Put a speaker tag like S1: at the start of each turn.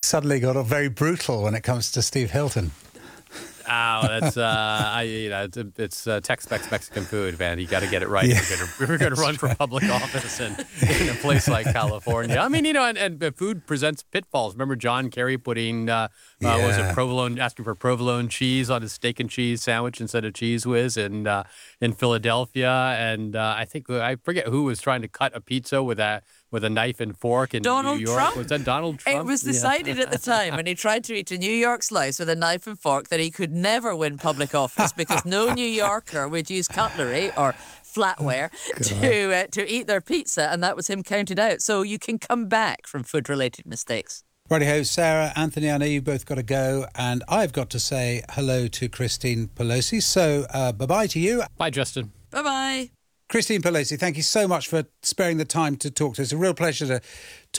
S1: suddenly got very brutal when it comes to Steve Hilton.
S2: Oh, that's it's Tex-Mex Mexican food, man. You got to get it right. Yeah. We're going to run for public office in a place like California. I mean, and food presents pitfalls. Remember John Kerry putting was it provolone, asking for provolone cheese on his steak and cheese sandwich instead of Cheese Whiz in Philadelphia, and I forget who was trying to cut a pizza with a knife and fork in New York.
S3: Trump?
S2: Was that Donald Trump?
S3: It was decided at the time when he tried to eat a New York slice with a knife and fork that he could never win public office because no New Yorker would use cutlery or flatware to eat their pizza, and that was him counted out. So you can come back from food-related mistakes.
S1: Righty-ho, Sarah, Anthony, I know you've both got to go, and I've got to say hello to Christine Pelosi. So bye-bye to you.
S2: Bye, Justin.
S3: Bye-bye.
S1: Christine Pelosi, thank you so much for sparing the time to talk to us. It's a real pleasure to talk